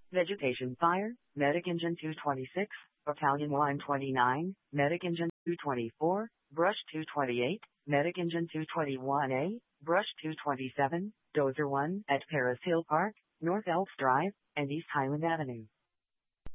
Vegetation Fire, Medic Engine 226, Battalion Line 29, Medic Engine 224, Brush 228, Medic Engine 221A, Brush 227, Dozer 1 at Paris Hill Park, North Elks Drive, and East Highland Avenue.